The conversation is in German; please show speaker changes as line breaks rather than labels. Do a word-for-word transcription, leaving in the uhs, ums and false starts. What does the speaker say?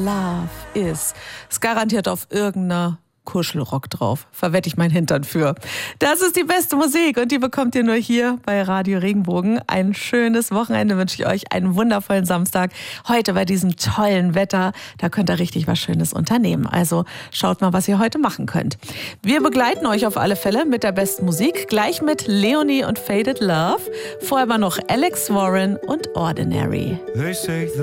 Love Is. Ist garantiert auf irgendeiner Kuschelrock drauf. Verwette ich meinen Hintern für. Das ist die beste Musik und die bekommt ihr nur hier bei Radio Regenbogen. Ein schönes Wochenende wünsche ich euch, einen wundervollen Samstag. Heute bei diesem tollen Wetter, da könnt ihr richtig was Schönes unternehmen. Also schaut mal, was ihr heute machen könnt. Wir begleiten euch auf alle Fälle mit der besten Musik, gleich mit Leonie und Faded Love. Vorher aber noch Alex Warren und Ordinary.
They say the